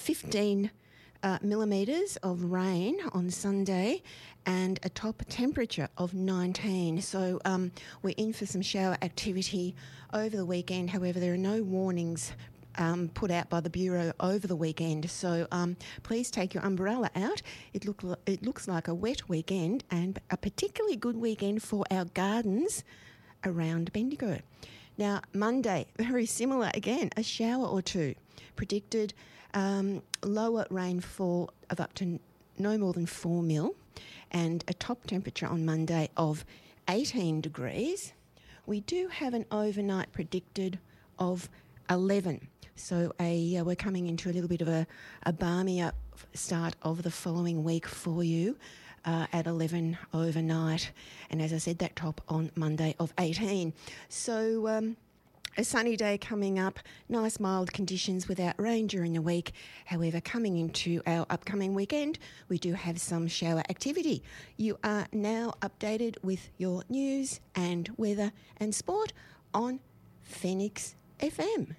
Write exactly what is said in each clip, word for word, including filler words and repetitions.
fifteen uh, millimetres of rain on Sunday and a top temperature of nineteen. So um, we're in for some shower activity over the weekend. However, there are no warnings um, put out by the Bureau over the weekend. So um, please take your umbrella out. It, look, it looks like a wet weekend and a particularly good weekend for our gardens around Bendigo. Now, Monday, very similar again, a shower or two predicted. Um, lower rainfall of up to no more than four mil and a top temperature on Monday of eighteen degrees. We do have an overnight predicted of eleven. So a, uh, we're coming into a little bit of a, a balmier start of the following week for you uh, at eleven overnight. And as I said, that top on Monday of eighteen. So um, a sunny day coming up, nice mild conditions without rain during the week. However, coming into our upcoming weekend, we do have some shower activity. You are now updated with your news and weather and sport on Phoenix F M.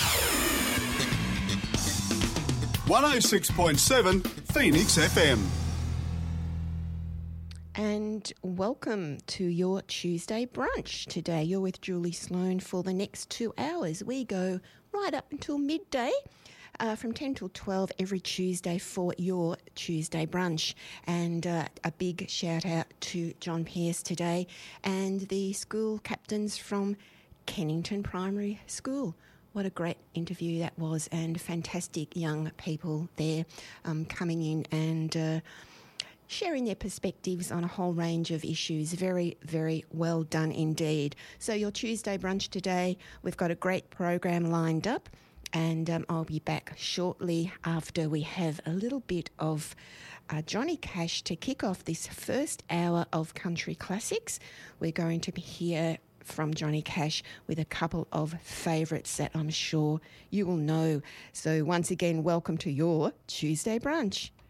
one oh six point seven Phoenix F M. And welcome to your Tuesday brunch. Today you're with Julie Sloan for the next two hours. We go right up until midday uh, from ten till twelve every Tuesday for your Tuesday brunch. And uh, a big shout out to John Pearce today and the school captains from Kennington Primary School. What a great interview that was, and fantastic young people there um, coming in and uh, sharing their perspectives on a whole range of issues. Very, very well done indeed. So your Tuesday brunch today, we've got a great program lined up, and um, I'll be back shortly after we have a little bit of uh, Johnny Cash to kick off this first hour of Country Classics. We're going to be here from Johnny Cash with a couple of favourites that I'm sure you will know. So once again, welcome to your Tuesday brunch.